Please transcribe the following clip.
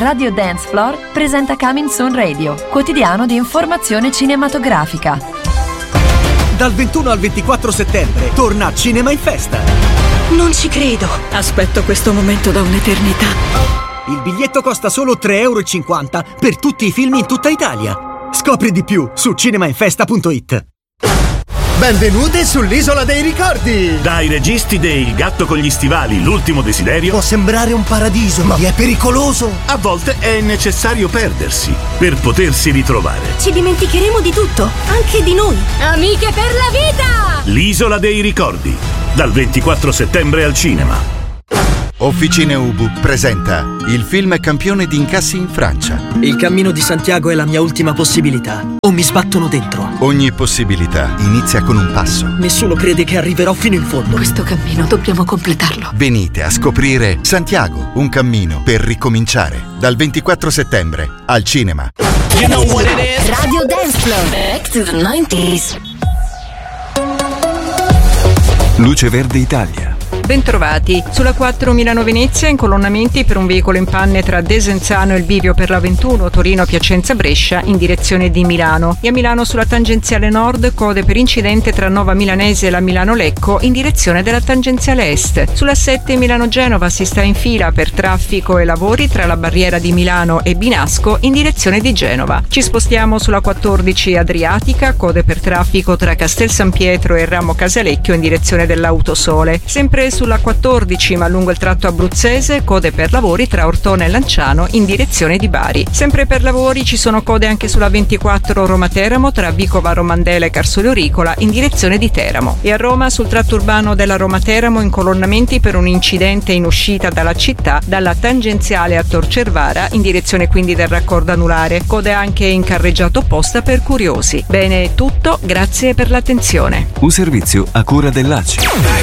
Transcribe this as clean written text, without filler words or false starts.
Radio Dance Floor presenta Coming Soon Radio, quotidiano di informazione cinematografica. Dal 21 al 24 settembre torna Cinema in Festa. Non ci credo. Aspetto questo momento da un'eternità. Il biglietto costa solo €3,50 per tutti i film in tutta Italia. Scopri di più su cinemainfesta.it. Benvenute sull'Isola dei Ricordi! Dai registi dei Il gatto con gli stivali, L'ultimo desiderio. Può sembrare un paradiso, ma è pericoloso. A volte è necessario perdersi per potersi ritrovare. Ci dimenticheremo di tutto, anche di noi. Amiche per la vita! L'Isola dei Ricordi, dal 24 settembre al cinema. Officine Ubu presenta il film campione di incassi in Francia. Il cammino di Santiago è la mia ultima possibilità. O mi sbattono dentro. Ogni possibilità inizia con un passo. Nessuno crede che arriverò fino in fondo. Questo cammino dobbiamo completarlo. Venite a scoprire Santiago, un cammino per ricominciare. Dal 24 settembre al cinema. Radio Dance Floor. Back to the 90s. Luce Verde Italia. Bentrovati. Sulla 4 Milano-Venezia incolonnamenti per un veicolo in panne tra Desenzano e il bivio per la 21 Torino-Piacenza-Brescia in direzione di Milano. E a Milano sulla tangenziale nord code per incidente tra Nova Milanese e la Milano-Lecco in direzione della tangenziale est. Sulla 7 Milano-Genova si sta in fila per traffico e lavori tra la barriera di Milano e Binasco in direzione di Genova. Ci spostiamo sulla 14 Adriatica, code per traffico tra Castel San Pietro e Ramo Casalecchio in direzione dell'Autosole. Sempre sulla 14 ma lungo il tratto abruzzese code per lavori tra Ortona e Lanciano in direzione di Bari. Sempre per lavori ci sono code anche sulla 24 Roma-Teramo tra Vicova Romandela e Carsolioricola in direzione di Teramo. E a Roma sul tratto urbano della Roma-Teramo incolonnamenti per un incidente in uscita dalla città dalla tangenziale a Tor Cervara in direzione quindi del raccordo anulare. Code anche in carreggiato opposta per curiosi. Bene, è tutto, grazie per l'attenzione. Un servizio a cura dell'ACI.